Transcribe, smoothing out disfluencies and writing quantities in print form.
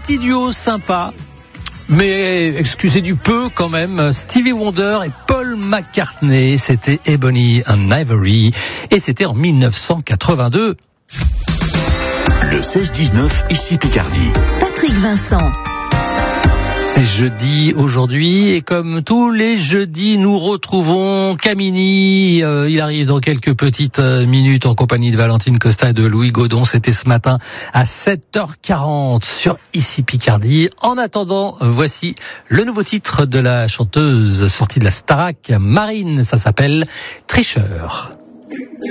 petit duo sympa, mais excusez du peu quand même, Stevie Wonder et Paul McCartney, c'était Ebony and Ivory, et c'était en 1982. Le 16-19, ici Picardie. Patrick Vincent. C'est jeudi aujourd'hui et comme tous les jeudis, nous retrouvons Camini. Il arrive dans quelques petites minutes en compagnie de Valentine Costa et de Louis Godon. C'était ce matin à 7h40 sur Ici Picardie. En attendant, voici le nouveau titre de la chanteuse sortie de la Starac, Marine. Ça s'appelle Tricheur.